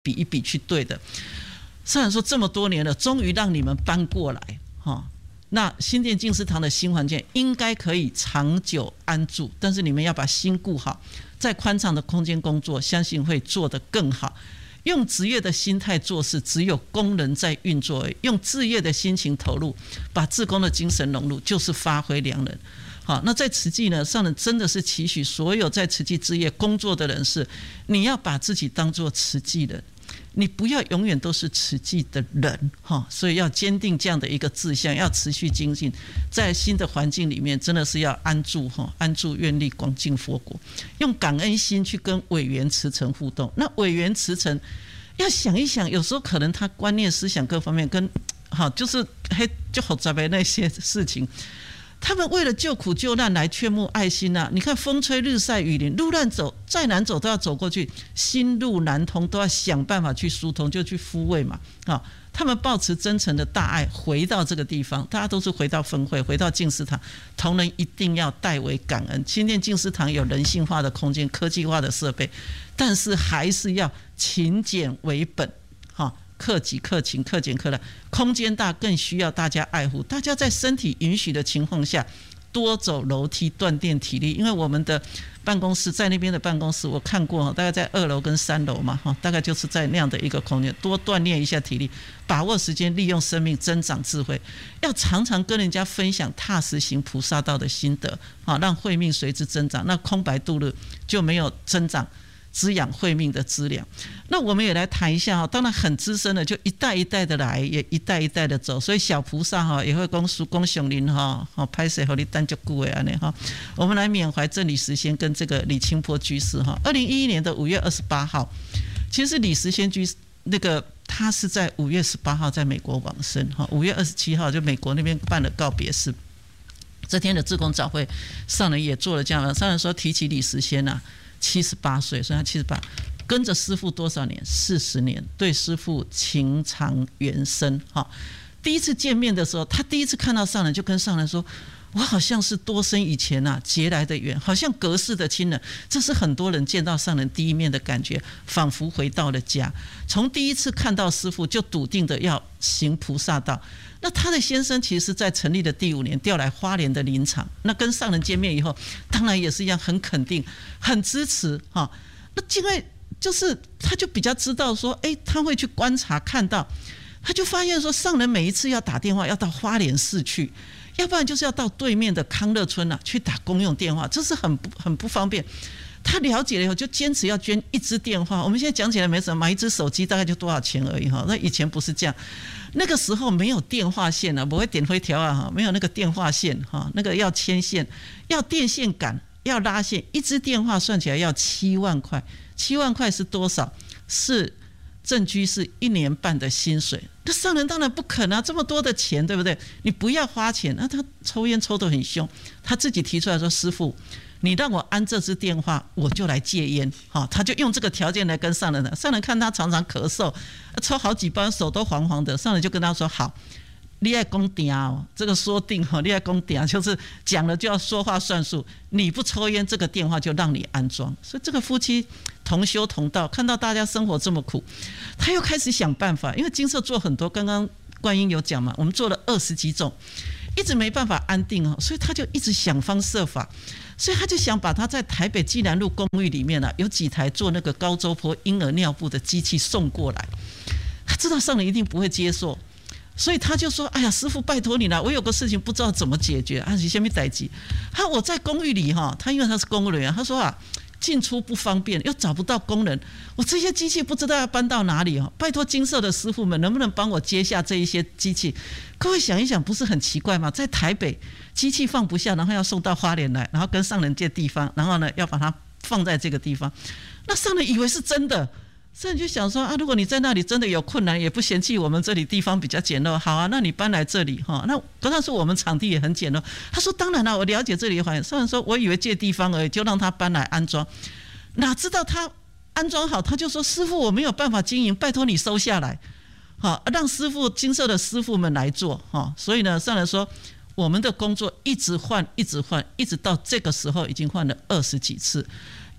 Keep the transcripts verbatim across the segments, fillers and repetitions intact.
比一比去对的。上人说这么多年了，终于让你们搬过来，哈，那新店净思堂的新环境应该可以长久安住，但是你们要把心顾好，在宽敞的空间工作，相信会做得更好。用职业的心态做事，只有工人在运作而已，用志业的心情投入，把志工的精神融入，就是发挥良能。好，那在慈济呢，上人真的是期许所有在慈济志业工作的人士，你要把自己当作慈济人，你不要永远都是慈济的人，所以要坚定这样的一个志向，要持续精进，在新的环境里面真的是要安住，安住愿力广进佛国，用感恩心去跟委员慈诚互动。那委员慈诚要想一想，有时候可能他观念思想各方面跟就是就复杂的那些事情，他们为了救苦救难来劝募爱心啊！你看风吹日晒雨淋，路难走再难走都要走过去，心路难通都要想办法去疏通，就去抚慰嘛。啊，他们抱持真诚的大爱回到这个地方，大家都是回到分会，回到净思堂，同仁一定要代为感恩。新店净思堂有人性化的空间、科技化的设备，但是还是要勤俭为本，哈。克己克勤克俭克难，空间大更需要大家爱护。大家在身体允许的情况下，多走楼梯锻炼体力。因为我们的办公室在那边的办公室，我看过，大概在二楼跟三楼嘛，大概就是在那样的一个空间，多锻炼一下体力，把握时间，利用生命增长智慧。要常常跟人家分享踏实行菩萨道的心得，让慧命随之增长。那空白度日就没有增长。滋养慧命的资粮。那我们也来谈一下，当然很资深的就一代一代的来，也一代一代的走，所以小菩萨也会讲叔公雄林拍摄和你单就顾为安内。我们来缅怀郑李时仙跟这个李清波居士。二零一一年的五月二十八号，其实李时仙居士那个他是在五月十八号在美国往生，五月二十七号就美国那边办了告别式。这天的志工早会上人也做了这样，上人说提起李时仙啊，七十八岁，所以他七十八，跟着师父多少年？四十年，对师父情长缘深。第一次见面的时候，他第一次看到上人，就跟上人说：“我好像是多生以前啊结来的缘，好像隔世的亲人。”这是很多人见到上人第一面的感觉，仿佛回到了家。从第一次看到师父，就笃定的要行菩萨道。那他的先生其实是在成立的第五年调来花莲的林场，那跟上人见面以后，当然也是一样很肯定、很支持哈。那因为就是他就比较知道说，哎，他会去观察看到，他就发现说，上人每一次要打电话要到花莲市去，要不然就是要到对面的康乐村啊去打公用电话，这是很不很不方便。他了解了以后，就坚持要捐一支电话。我们现在讲起来没什么，买一支手机大概就多少钱而已哈。那以前不是这样，那个时候没有电话线啊，不会点灰条啊哈，没有那个电话线哈，那个要牵线，要电线杆，要拉线，一支电话算起来要七万块，七万块是多少？是郑居士一年半的薪水。那上人当然不肯啊，这么多的钱，对不对？你不要花钱。那他抽烟抽得很凶，他自己提出来说：“师父，你让我安这支电话，我就来戒烟。”他就用这个条件来跟上人的。上人看他常常咳嗽，抽好几包，手都黄黄的。上人就跟他说：“好，你要讲定哦，这个说定哦，你要讲定，就是讲了就要说话算数。你不抽烟，这个电话就让你安装。”所以这个夫妻同修同道，看到大家生活这么苦，他又开始想办法。因为金色做很多，刚刚观音有讲嘛，我们做了二十几种，一直没办法安定哦，所以他就一直想方设法。所以他就想把他在台北济南路公寓里面啊，有几台做那个高周波婴儿尿布的机器送过来。他知道上人一定不会接受，所以他就说：“哎呀，师父拜托你了，我有个事情不知道怎么解决啊，你先别代志。他我在公寓里哈，他因为他是公务人员，他说啊，进出不方便，又找不到工人，我这些机器不知道要搬到哪里哦。拜托金色的师父们，能不能帮我接下这一些机器？各位想一想，不是很奇怪吗？在台北机器放不下，然后要送到花莲来，然后跟上人借地方，然后呢要把它放在这个地方。那上人以为是真的，上人就想说啊，如果你在那里真的有困难，也不嫌弃我们这里地方比较简陋，好啊，那你搬来这里哈。那当然是我们场地也很简陋。他说当然了，我了解这里的环境。上人说，我以为借地方而已，就让他搬来安装，哪知道他安装好，他就说师父我没有办法经营，拜托你收下来。好，让师父金色的师父们来做。所以呢，上人说我们的工作一直换一直换，一直到这个时候已经换了二十几次。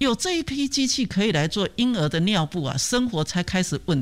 有这一批机器可以来做婴儿的尿布啊，生活才开始稳